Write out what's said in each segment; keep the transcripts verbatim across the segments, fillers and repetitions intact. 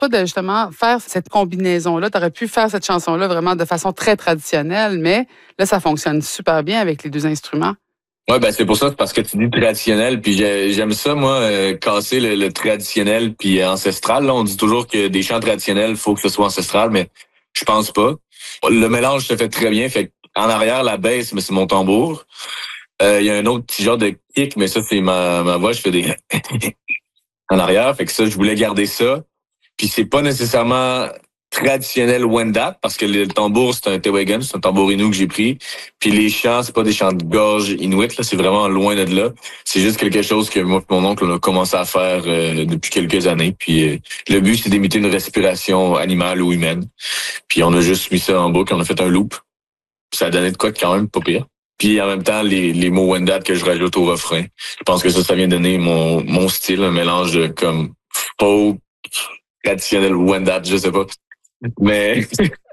pas de justement faire cette combinaison-là? Tu aurais pu faire cette chanson-là vraiment de façon très traditionnelle, mais là, ça fonctionne super bien avec les deux instruments. Ouais, ben c'est pour ça, c'est parce que tu dis traditionnel, puis j'ai- j'aime ça, moi, euh, casser le, le traditionnel puis ancestral. Là, on dit toujours que des chants traditionnels, faut que ce soit ancestral, mais je pense pas. Le mélange se fait très bien, fait en arrière, la basse, mais c'est mon tambour. Euh, Il y a un autre petit genre de kick, mais ça, c'est ma, ma voix, je fais des en arrière, fait que ça, je voulais garder ça. Puis c'est pas nécessairement traditionnel Wendat, parce que le tambour, c'est un Tewagan, c'est un tambour Innu que j'ai pris. Puis les chants, c'est pas des chants de gorge inuit, là, c'est vraiment loin de là. C'est juste quelque chose que moi et mon oncle, on a commencé à faire euh, depuis quelques années. Puis euh, le but, c'est d'imiter une respiration animale ou humaine. Puis on a juste mis ça en boucle, on a fait un loop. Puis ça a donné de quoi de quand même pas pire. Puis en même temps, les, les mots Wendat que je rajoute au refrain. Je pense que ça, ça vient donner mon, mon style, un mélange de comme folk, traditionnel Wendat, je sais pas. Mais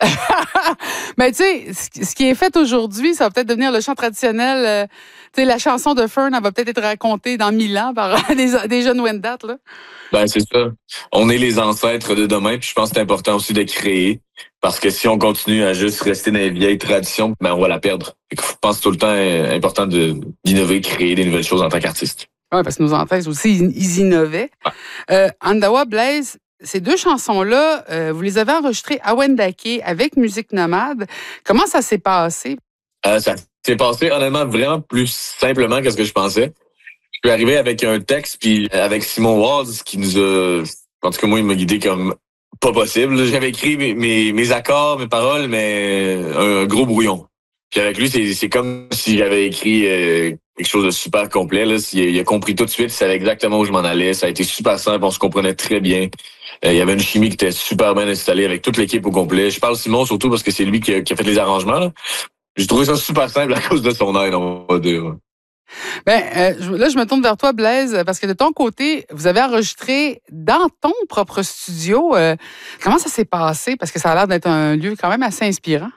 Mais tu sais, ce qui est fait aujourd'hui, ça va peut-être devenir le chant traditionnel. Euh, tu sais, la chanson de Fern, elle va peut-être être racontée dans mille ans par des, des jeunes Wendat, là. ben c'est ça. On est les ancêtres de demain, puis je pense que c'est important aussi de créer. Parce que si on continue à juste rester dans les vieilles traditions, ben on va la perdre. Fait que je pense tout le temps euh, important de d'innover, créer des nouvelles choses en tant qu'artiste. Oui, parce que nos ancêtres aussi, ils, ils innovaient. Euh, Andawa, Blaise, ces deux chansons-là, euh, vous les avez enregistrées à Wendake avec Musique Nomade. Comment ça s'est passé? Euh, ça s'est passé honnêtement vraiment plus simplement que ce que je pensais. Je suis arrivé avec un texte, puis avec Simon Waz qui nous a... En tout cas, moi, il m'a guidé comme pas possible. J'avais écrit mes, mes, mes accords, mes paroles, mais un gros brouillon. Puis avec lui, c'est, c'est comme si j'avais écrit euh, quelque chose de super complet. Là. Il, il a compris tout de suite, il savait exactement où je m'en allais. Ça a été super simple, on se comprenait très bien. Euh, il y avait une chimie qui était super bien installée avec toute l'équipe au complet. Je parle Simon surtout parce que c'est lui qui a, qui a fait les arrangements. Là. J'ai trouvé ça super simple à cause de son aide, on va dire. Ben, euh, là, je me tourne vers toi, Blaise, parce que de ton côté, vous avez enregistré dans ton propre studio. Euh, comment ça s'est passé? Parce que ça a l'air d'être un lieu quand même assez inspirant.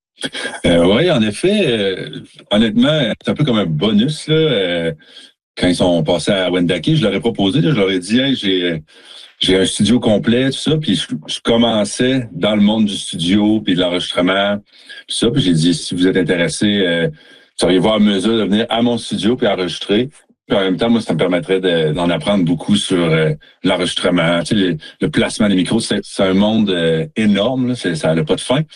Euh, oui, en effet, euh, honnêtement, c'est un peu comme un bonus, là. Euh, quand ils sont passés à Wendake, je leur ai proposé, là, je leur ai dit, hey, j'ai, j'ai un studio complet, tout ça, puis je, je commençais dans le monde du studio, puis de l'enregistrement, tout ça, puis j'ai dit, si vous êtes intéressés, euh, seriez-vous en mesure de venir à mon studio puis enregistrer? Puis en même temps, moi, ça me permettrait de, d'en apprendre beaucoup sur euh, l'enregistrement, tu sais, le, le placement des micros. C'est, c'est un monde euh, énorme, là, c'est, ça n'a pas de fin.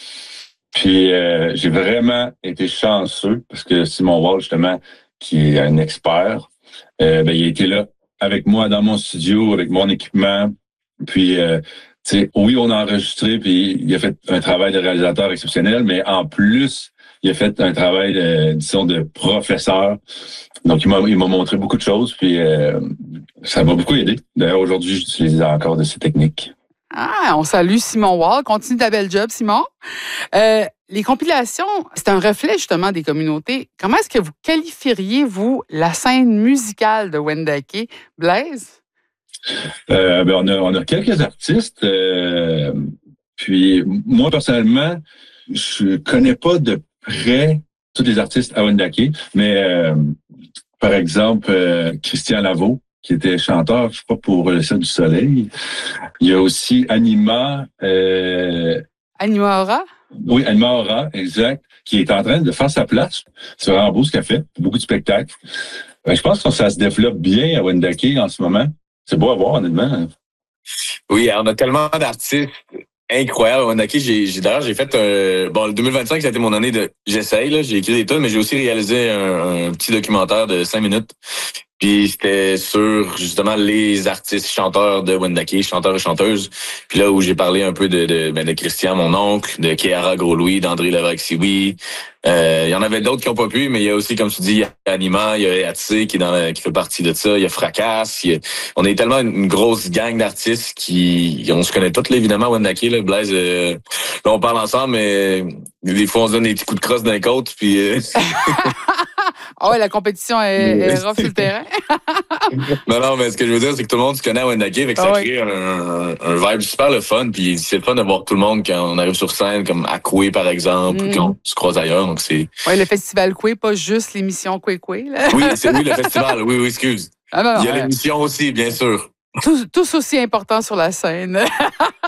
Puis euh, j'ai vraiment été chanceux parce que Simon Wall, justement, qui est un expert, euh, ben, il a été là avec moi dans mon studio, avec mon équipement. Puis, euh, tu sais, oui, on a enregistré, puis il a fait un travail de réalisateur exceptionnel, mais en plus, il a fait un travail, de, disons, de professeur. Donc, il m'a, il m'a montré beaucoup de choses, puis euh, ça m'a beaucoup aidé. D'ailleurs, aujourd'hui, j'utilise encore de ces techniques. Ah, on salue Simon Wall. Continue ta belle job, Simon. Euh, les compilations, c'est un reflet justement des communautés. Comment est-ce que vous qualifieriez, vous, la scène musicale de Wendake? Blaise? Euh, ben on, a, on a quelques artistes. Euh, puis, moi, personnellement, je connais pas de près tous les artistes à Wendake, mais euh, par exemple, euh, Christian Lavaux, qui était chanteur, je crois, pour Le Ciel du Soleil. Il y a aussi Anima. Euh, Anima Aura? Oui, Anima Aura, exact, qui est en train de faire sa place. C'est vraiment beau ce qu'elle fait. Beaucoup de spectacles. Ben, je pense que ça se développe bien à Wendake en ce moment. C'est beau à voir, honnêtement. Oui, on a tellement d'artistes incroyables à Wendake. J'ai, j'ai, d'ailleurs, j'ai fait un... Bon, le deux mille vingt-cinq, ça a été mon année de... J'essaye, là. J'ai écrit des tonnes, mais j'ai aussi réalisé un, un petit documentaire de cinq minutes. Puis c'était sur, justement, les artistes chanteurs de Wendake, chanteurs et chanteuses. Puis là où j'ai parlé un peu de, de, ben, de Christian, mon oncle, de Kéara Gros-Louis, d'André Lévesque-Sioui. Euh, il y en avait d'autres qui n'ont pas pu, mais il y a aussi, comme tu dis, il y a Anima, il y a Yatsé qui, est dans la, qui fait partie de ça, il y a Fracasse. Il y a, on est tellement une, une grosse gang d'artistes qui... On se connaît tous, là, évidemment, Wendake, là, Blaise. Euh, là, on parle ensemble, mais des fois, on se donne des petits coups de crosse d'un côte, puis... Euh... Ah ouais, la compétition est, est rough sur le terrain. non, non, mais ce que je veux dire, c'est que tout le monde se connaît à Wendake, fait que ça ah ouais. crée un, un, un vibe super le fun, puis c'est le fun de voir tout le monde quand on arrive sur scène, comme à Coué, par exemple, mm. ou qu'on se croise ailleurs, donc c'est... Oui, le festival Coué, pas juste l'émission Coué-Coué, là. Oui, c'est oui, le festival, oui, oui, excuse. Ah, ben, Il y a ouais. l'émission aussi, bien sûr. Tous, tous aussi importants sur la scène.